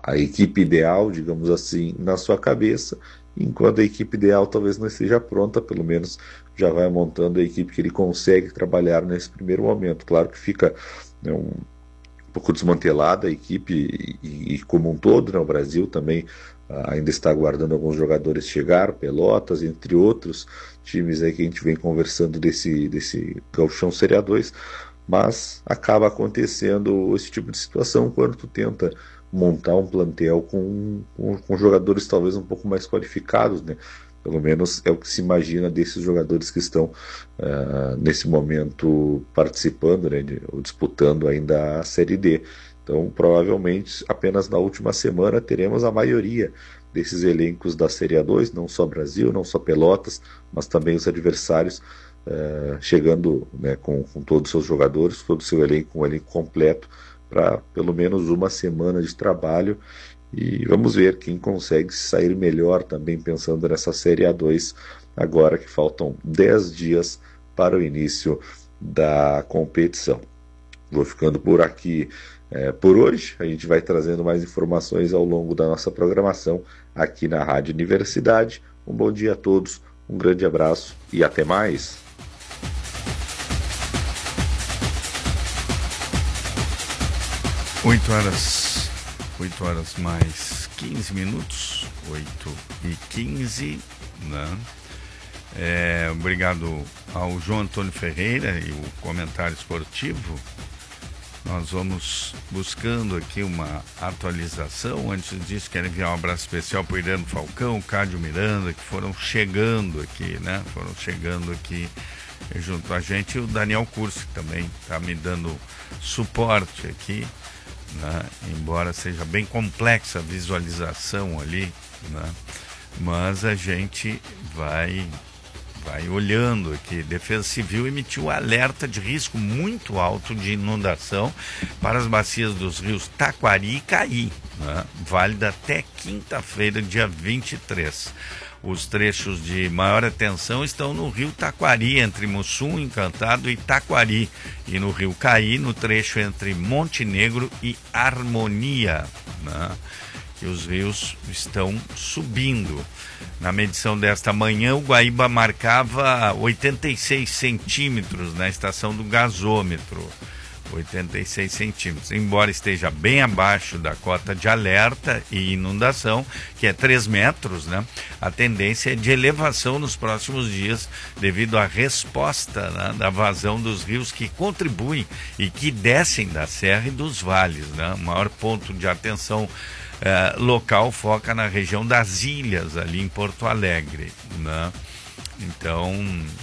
a equipe ideal, digamos assim, na sua cabeça, enquanto a equipe ideal talvez não esteja pronta, pelo menos já vai montando a equipe que ele consegue trabalhar nesse primeiro momento. Claro que fica, né, um pouco desmantelada a equipe e como um todo, né, o Brasil também ainda está aguardando alguns jogadores chegar, Pelotas, entre outros times aí que a gente vem conversando desse Gauchão Série A2, mas acaba acontecendo esse tipo de situação quando tu tenta montar um plantel com jogadores talvez um pouco mais qualificados, né? Pelo menos é o que se imagina desses jogadores que estão nesse momento participando, né, ou disputando ainda a Série D. Então, provavelmente, apenas na última semana teremos a maioria desses elencos da Série A2, não só Brasil, não só Pelotas, mas também os adversários chegando, né, com todos os seus jogadores, todo o seu elenco, um elenco completo, para pelo menos uma semana de trabalho. E vamos ver quem consegue sair melhor também pensando nessa Série A2, agora que faltam 10 dias para o início da competição. Vou ficando por aqui por hoje. A gente vai trazendo mais informações ao longo da nossa programação aqui na Rádio Universidade. Um bom dia a todos, um grande abraço e até mais. Oito horas mais 15 minutos, 8h15, né? Obrigado ao João Antônio Ferreira e o comentário esportivo. Nós vamos buscando aqui uma atualização. Antes disso, quero enviar um abraço especial para o Irano Falcão, o Cádio Miranda, que foram chegando aqui, né? Foram chegando aqui junto a gente. E o Daniel Curso também está me dando suporte aqui, né? Embora seja bem complexa a visualização ali, né? Mas a gente vai olhando aqui. Defesa Civil emitiu alerta de risco muito alto de inundação para as bacias dos rios Taquari e Caí, né? Válida até quinta-feira, dia 23. Os trechos de maior atenção estão no rio Taquari, entre Mussum, Encantado e Taquari, e no rio Caí, no trecho entre Montenegro e Harmonia, né? Que os rios estão subindo. Na medição desta manhã, o Guaíba marcava 86 centímetros na estação do gasômetro. 86 centímetros. Embora esteja bem abaixo da cota de alerta e inundação, que é 3 metros, né? A tendência é de elevação nos próximos dias, devido à resposta, né, da vazão dos rios que contribuem e que descem da serra e dos vales, né? O maior ponto de atenção local foca na região das ilhas, ali em Porto Alegre, né? Então,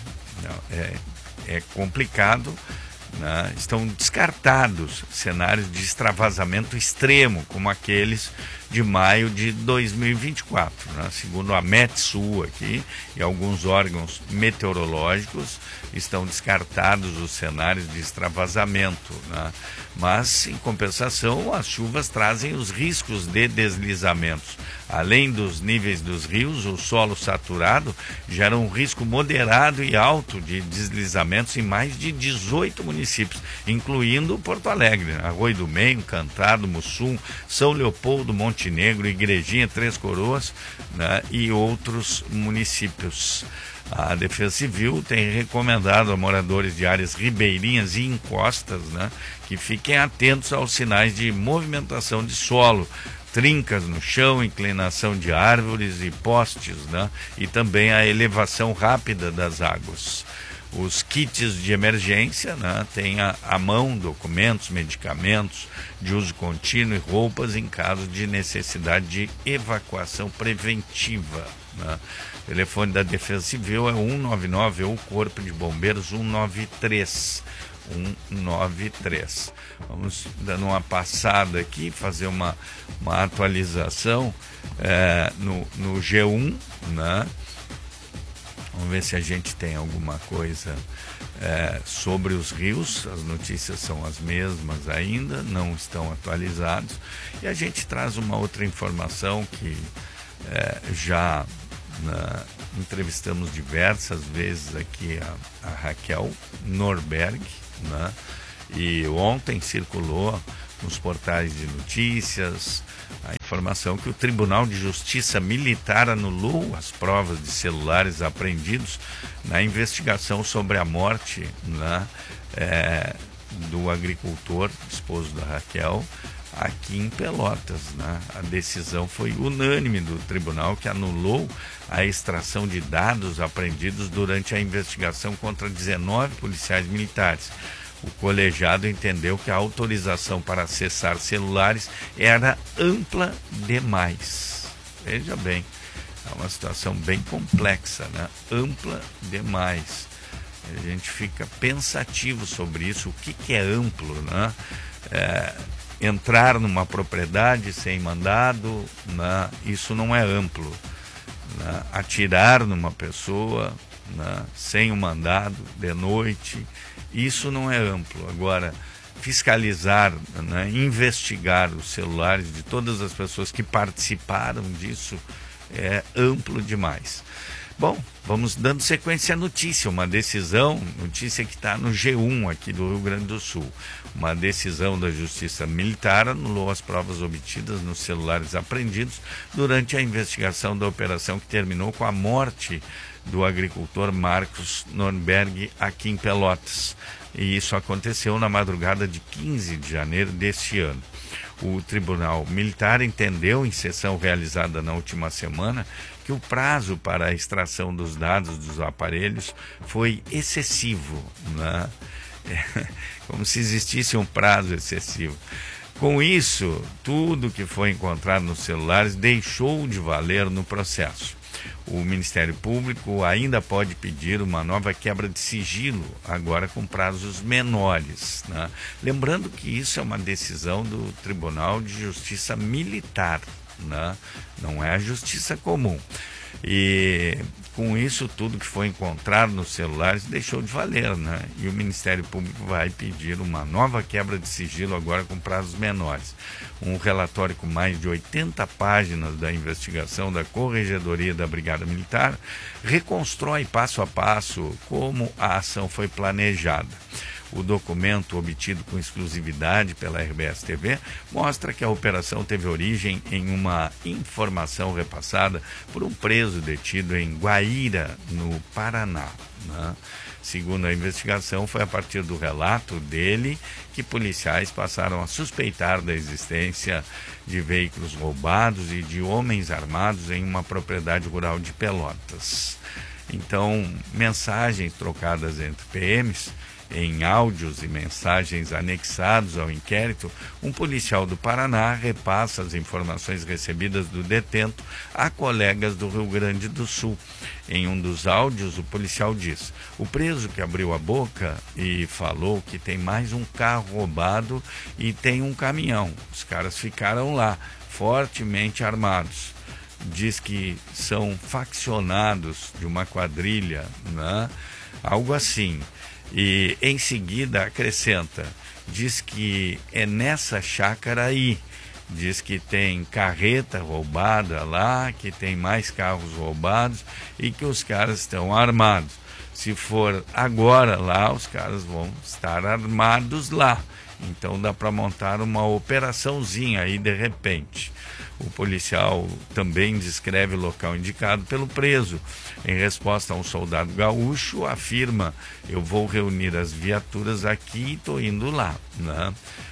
é complicado, né? Estão descartados cenários de extravasamento extremo, como aqueles de maio de 2024, né? Segundo a Metsul aqui e alguns órgãos meteorológicos, estão descartados os cenários de extravasamento, né? Mas, em compensação, as chuvas trazem os riscos de deslizamentos. Além dos níveis dos rios, o solo saturado gera um risco moderado e alto de deslizamentos em mais de 18 municípios, incluindo Porto Alegre, Arroio do Meio, Encantado, Mussum, São Leopoldo, Montenegro, Igrejinha, Três Coroas, né, e outros municípios. A Defesa Civil tem recomendado a moradores de áreas ribeirinhas e encostas, né, que fiquem atentos aos sinais de movimentação de solo, trincas no chão, inclinação de árvores e postes, né, e também a elevação rápida das águas. Os kits de emergência, né, têm à mão documentos, medicamentos de uso contínuo e roupas em caso de necessidade de evacuação preventiva, né. O telefone da Defesa Civil é 199 ou Corpo de Bombeiros 193. 193. Vamos dando uma passada aqui, fazer uma atualização no G1, né? Vamos ver se a gente tem alguma coisa sobre os rios. As notícias são as mesmas ainda, não estão atualizados. E a gente traz uma outra informação que já entrevistamos diversas vezes aqui a Raquel Norberg, né? E ontem circulou nos portais de notícias a informação que o Tribunal de Justiça Militar anulou as provas de celulares apreendidos na investigação sobre a morte, né, do agricultor, esposo da Raquel, aqui em Pelotas, né? A decisão foi unânime do tribunal, que anulou a extração de dados apreendidos durante a investigação contra 19 policiais militares. O colegiado entendeu que a autorização para acessar celulares era ampla demais. Veja bem, é uma situação bem complexa, né? Ampla demais. A gente fica pensativo sobre isso, o que é amplo, né? Entrar numa propriedade sem mandado, né? Isso não é amplo, né? Atirar numa pessoa, né, sem o mandado, de noite, isso não é amplo. Agora, fiscalizar, né, investigar os celulares de todas as pessoas que participaram disso é amplo demais. Bom, vamos dando sequência à notícia, notícia que está no G1 aqui do Rio Grande do Sul. Uma decisão da Justiça Militar anulou as provas obtidas nos celulares apreendidos durante a investigação da operação que terminou com a morte do agricultor Marcos Norberg aqui em Pelotas. E isso aconteceu na madrugada de 15 de janeiro deste ano. O Tribunal Militar entendeu, em sessão realizada na última semana, que o prazo para a extração dos dados dos aparelhos foi excessivo, né? Como se existisse um prazo excessivo. Com isso, tudo que foi encontrado nos celulares deixou de valer no processo. O Ministério Público ainda pode pedir uma nova quebra de sigilo, agora com prazos menores, né? Lembrando que isso é uma decisão do Tribunal de Justiça Militar, né? Não é a justiça comum. E com isso, tudo que foi encontrado nos celulares deixou de valer, né? E o Ministério Público vai pedir uma nova quebra de sigilo agora com prazos menores. Um relatório com mais de 80 páginas da investigação da Corregedoria da Brigada Militar reconstrói passo a passo como a ação foi planejada. O documento, obtido com exclusividade pela RBS-TV, mostra que a operação teve origem em uma informação repassada por um preso detido em Guaíra, no Paraná, né? Segundo a investigação, foi a partir do relato dele que policiais passaram a suspeitar da existência de veículos roubados e de homens armados em uma propriedade rural de Pelotas. Então, mensagens trocadas entre PMs, em áudios e mensagens anexados ao inquérito, um policial do Paraná repassa as informações recebidas do detento a colegas do Rio Grande do Sul. Em um dos áudios, o policial diz: o preso que abriu a boca e falou que tem mais um carro roubado e tem um caminhão. Os caras ficaram lá, fortemente armados. Diz que são faccionados de uma quadrilha, né? Algo assim. E em seguida acrescenta, diz que é nessa chácara aí, diz que tem carreta roubada lá, que tem mais carros roubados e que os caras estão armados. Se for agora lá, os caras vão estar armados lá. Então dá para montar uma operaçãozinha aí de repente. O policial também descreve o local indicado pelo preso. Em resposta a um soldado gaúcho, afirma: eu vou reunir as viaturas aqui e estou indo lá, né?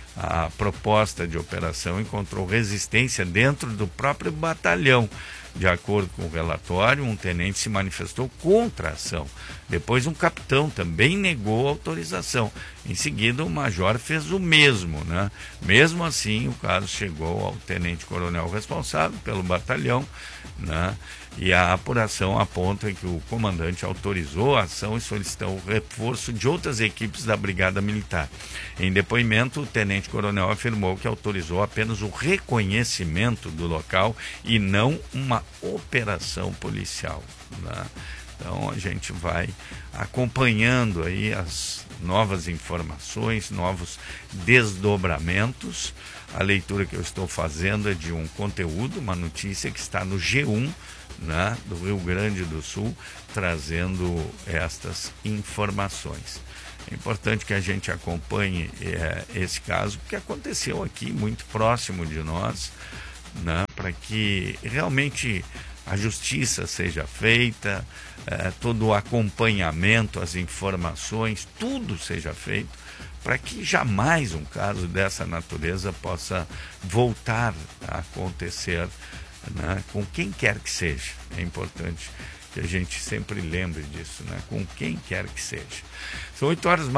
A proposta de operação encontrou resistência dentro do próprio batalhão. De acordo com o relatório, um tenente se manifestou contra a ação. Depois, um capitão também negou a autorização. Em seguida, o major fez o mesmo, né? Mesmo assim, o caso chegou ao tenente-coronel responsável pelo batalhão, né? E a apuração aponta que o comandante autorizou a ação e solicitou o reforço de outras equipes da Brigada Militar. Em depoimento, o tenente-coronel afirmou que autorizou apenas o reconhecimento do local e não uma operação policial, né? Então a gente vai acompanhando aí as novas informações, novos desdobramentos. A leitura que eu estou fazendo é de um conteúdo, uma notícia que está no G1, né, do Rio Grande do Sul, trazendo estas informações. É importante que a gente acompanhe esse caso, porque aconteceu aqui muito próximo de nós, né, para que realmente a justiça seja feita, todo o acompanhamento, as informações, tudo seja feito, para que jamais um caso dessa natureza possa voltar a acontecer, né, com quem quer que seja. É importante que a gente sempre lembre disso, né, com quem quer que seja. São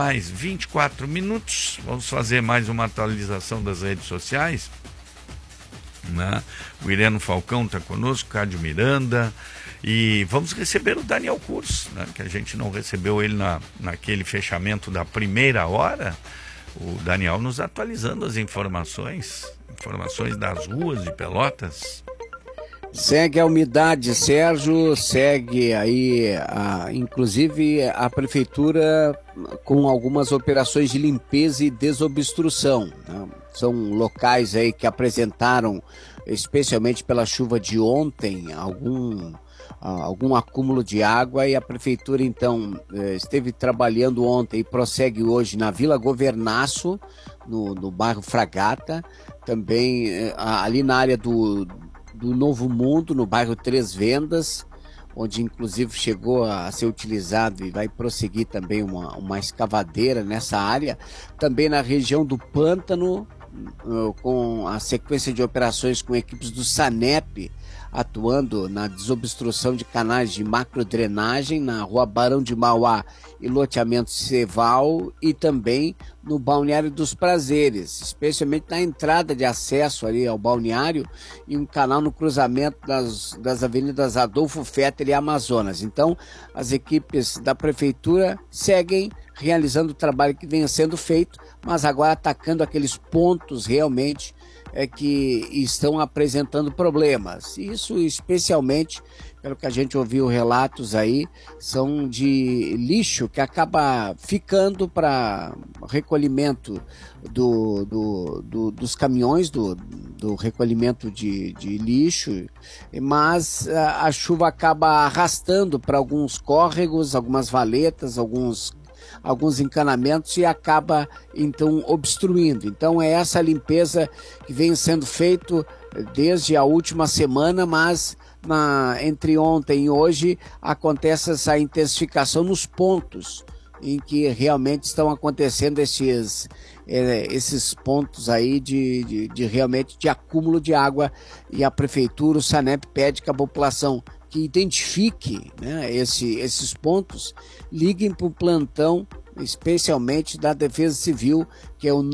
8h24. Vamos fazer mais uma atualização das redes sociais. Né? O Ireno Falcão está conosco, Cádio Miranda, e vamos receber o Daniel Kurz, né? Que a gente não recebeu ele naquele fechamento da primeira hora. O Daniel nos atualizando as informações das ruas de Pelotas. Segue a umidade, Sérgio, segue aí, inclusive a prefeitura com algumas operações de limpeza e desobstrução, né? São locais aí que apresentaram, especialmente pela chuva de ontem, algum acúmulo de água, e a prefeitura então esteve trabalhando ontem e prossegue hoje na Vila Governaço, no bairro Fragata, também ali na área do Novo Mundo, no bairro Três Vendas, onde inclusive chegou a ser utilizado e vai prosseguir também uma escavadeira nessa área. Também na região do Pântano, com a sequência de operações com equipes do SANEP, atuando na desobstrução de canais de macrodrenagem na rua Barão de Mauá e loteamento Ceval, e também no Balneário dos Prazeres, especialmente na entrada de acesso ali ao balneário e um canal no cruzamento das avenidas Adolfo Fetter e Amazonas. Então, as equipes da prefeitura seguem realizando o trabalho que vem sendo feito, mas agora atacando aqueles pontos realmente que estão apresentando problemas. Isso especialmente, pelo que a gente ouviu relatos aí, são de lixo que acaba ficando para recolhimento dos caminhões do recolhimento de lixo, mas a chuva acaba arrastando para alguns córregos, algumas valetas, alguns encanamentos, e acaba então obstruindo. Então é essa limpeza que vem sendo feito desde a última semana, mas entre ontem e hoje acontece essa intensificação nos pontos em que realmente estão acontecendo esses pontos aí de realmente de acúmulo de água, e a prefeitura, o SANEP, pede que a população que identifique, né, esses pontos, liguem para o plantão, especialmente da Defesa Civil, que é o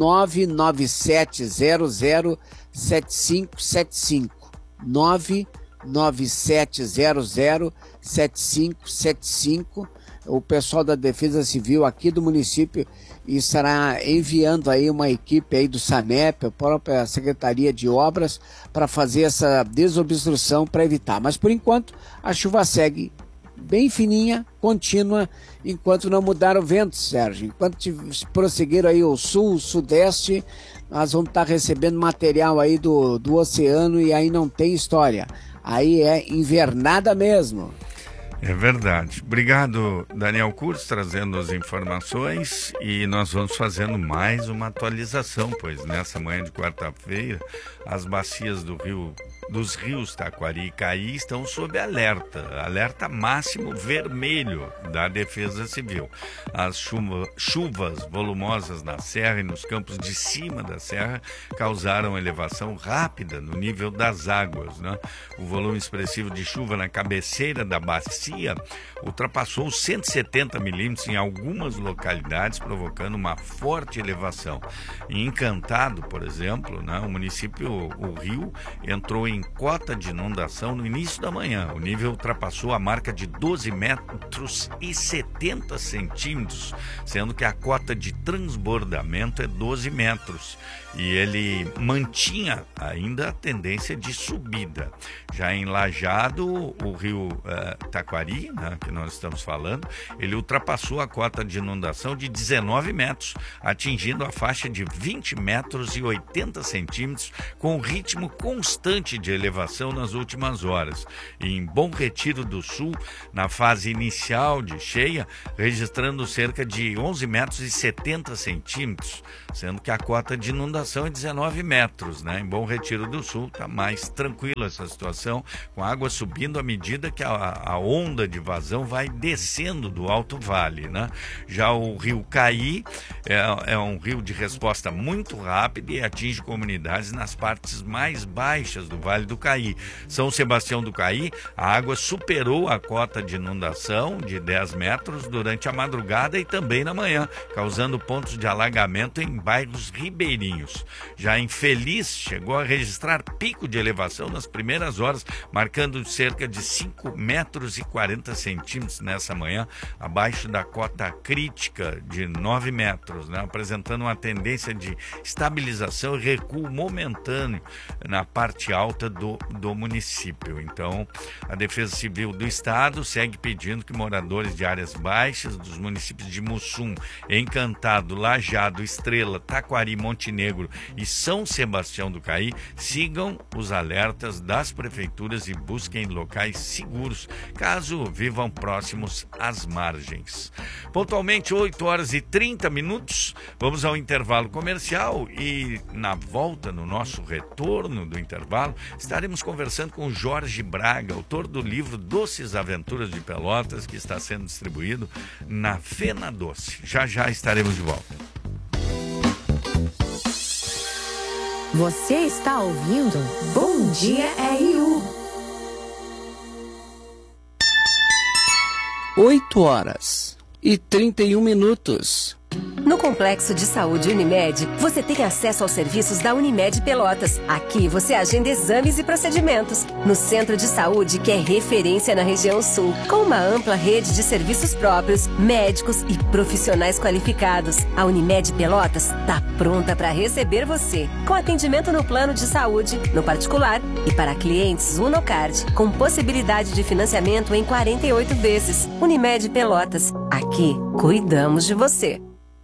997007575. 997007575. O pessoal da Defesa Civil aqui do município estará enviando aí uma equipe aí do SANEP, a própria Secretaria de Obras, para fazer essa desobstrução para evitar. Mas por enquanto a chuva segue bem fininha, contínua, enquanto não mudar o vento, Sérgio. Enquanto prosseguir aí o sul, sudeste, nós vamos estar recebendo material aí do oceano, e aí não tem história. Aí é invernada mesmo. É verdade. Obrigado, Daniel Kurz, trazendo as informações, e nós vamos fazendo mais uma atualização, pois nessa manhã de quarta-feira as bacias dos rios Taquari e Caí estão sob alerta máximo vermelho da Defesa Civil. As chuvas volumosas na serra e nos campos de cima da serra causaram elevação rápida no nível das águas, né? O volume expressivo de chuva na cabeceira da bacia ultrapassou os 170 milímetros em algumas localidades, provocando uma forte elevação. Em Encantado, por exemplo, né, o rio entrou em cota de inundação no início da manhã. O nível ultrapassou a marca de 12 metros e 70 centímetros, sendo que a cota de transbordamento é 12 metros. E ele mantinha ainda a tendência de subida. Já em Lajeado, o rio Taquari, né, que nós estamos falando, ele ultrapassou a cota de inundação de 19 metros, atingindo a faixa de 20 metros e 80 centímetros, com ritmo constante de elevação nas últimas horas. E em Bom Retiro do Sul, na fase inicial de cheia, registrando cerca de 11 metros e 70 centímetros, sendo que a cota de inundação é 19 metros, né? Em Bom Retiro do Sul está mais tranquila essa situação, com a água subindo à medida que a onda de vazão vai descendo do Alto Vale, né? Já o rio Caí é um rio de resposta muito rápida e atinge comunidades nas partes mais baixas do Vale do Caí. São Sebastião do Caí, a água superou a cota de inundação de 10 metros durante a madrugada e também na manhã, causando pontos de alagamento em bairros ribeirinhos. Já em Feliz, chegou a registrar pico de elevação nas primeiras horas, marcando cerca de 5 metros e 40 centímetros nessa manhã, abaixo da cota crítica de 9 metros, né? Apresentando uma tendência de estabilização e recuo momentâneo na parte alta do município. Então, a Defesa Civil do Estado segue pedindo que moradores de áreas baixas dos municípios de Mussum, Encantado, Lajeado, Estrela, Taquari, Montenegro e São Sebastião do Caí sigam os alertas das prefeituras e busquem locais seguros, caso vivam próximos às margens. Pontualmente 8 horas e 30 minutos, vamos ao intervalo comercial e na volta, no nosso retorno do intervalo, estaremos conversando com Jorge Braga, autor do livro Doces Aventuras de Pelotas, que está sendo distribuído na Fena Doce. Já estaremos de volta. Você está ouvindo Bom Dia RU. 8 horas e 31 minutos. No Complexo de Saúde Unimed, você tem acesso aos serviços da Unimed Pelotas. Aqui você agenda exames e procedimentos. No Centro de Saúde, que é referência na região sul, com uma ampla rede de serviços próprios, médicos e profissionais qualificados. A Unimed Pelotas está pronta para receber você, com atendimento no plano de saúde, no particular e para clientes Unocard, com possibilidade de financiamento em 48 vezes. Unimed Pelotas, aqui cuidamos de você.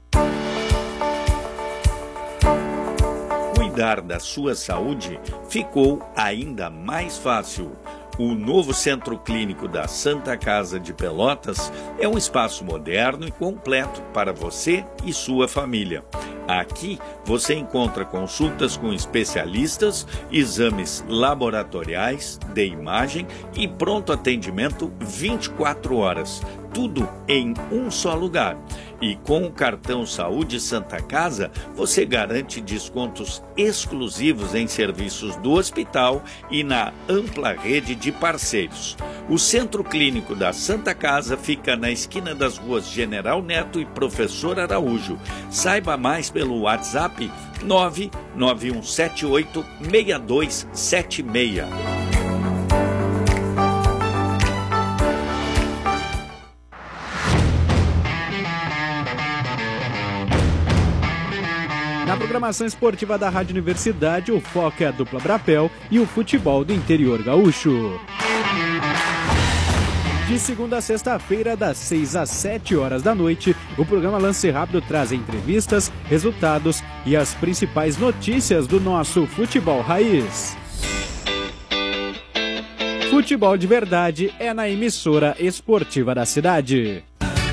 Cuidar da sua saúde ficou ainda mais fácil. O novo Centro Clínico da Santa Casa de Pelotas é um espaço moderno e completo para você e sua família. Aqui você encontra consultas com especialistas, exames laboratoriais, de imagem e pronto atendimento 24 horas. Tudo em um só lugar. E com o cartão Saúde Santa Casa, você garante descontos exclusivos em serviços do hospital e na ampla rede de parceiros. O Centro Clínico da Santa Casa fica na esquina das ruas General Neto e Professor Araújo. Saiba mais pelo WhatsApp 991786276. Na programação esportiva da Rádio Universidade, o foco é a dupla Brapel e o futebol do interior gaúcho. De segunda a sexta-feira, das 6 às 7 horas da noite, o programa Lance Rápido traz entrevistas, resultados e as principais notícias do nosso futebol raiz. Futebol de verdade é na emissora esportiva da cidade.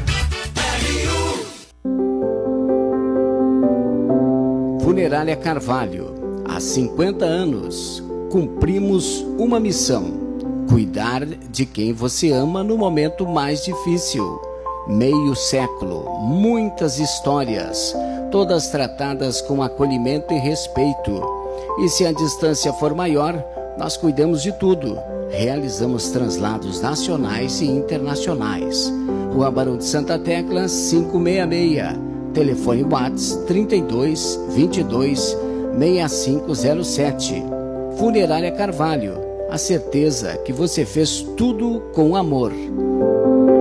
Funerária Carvalho, há 50 anos, cumprimos uma missão: cuidar de quem você ama no momento mais difícil. Meio século, muitas histórias, todas tratadas com acolhimento e respeito. E se a distância for maior, nós cuidamos de tudo. Realizamos translados nacionais e internacionais. Rua Barão de Santa Tecla, 566. Telefone WhatsApp 32 22 6507. Funerária Carvalho, a certeza que você fez tudo com amor.